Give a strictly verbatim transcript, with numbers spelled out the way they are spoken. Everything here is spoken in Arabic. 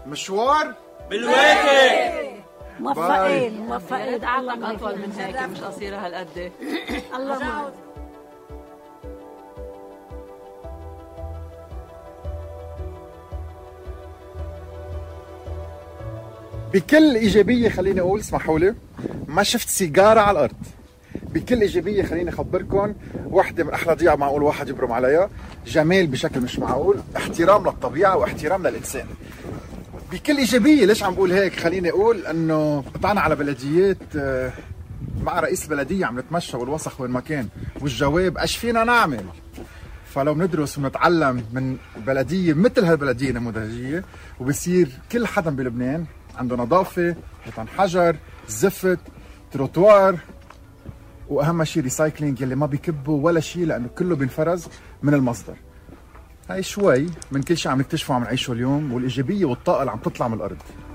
مشوار بالواكب. موفقين موفقين. دعاتك اطول من هيك، مش قصيره هالقد. الله معك. بكل ايجابيه خليني اقول، اسمحوا لي، ما شفت سيجاره على الارض. بكل ايجابيه خليني اخبركم، وحده من احلى ضيعه معقول واحد يبرم عليها، جمال بشكل مش معقول، احترام للطبيعه واحترام للانسان. بكل ايجابيه. ليش عم بقول هيك؟ خليني اقول انه قطعنا على بلديات مع رئيس البلديه عم نتمشى والوسخ وين ما كان، والجواب ايش فينا نعمل؟ فلو بندرس ونتعلم من بلديه مثل هالبلديه نموذجيه، وبصير كل حدا بلبنان عنده نظافه، حيطان حجر، زفت، تروتوار، واهم شيء ريسايكلينج يلي ما بيكبوا ولا شيء لانه كله بينفرز من المصدر. هاي شوي من كل شيء عم نكتشفه وعم نعيشه اليوم، والايجابيه والطاقه اللي عم تطلع من الارض.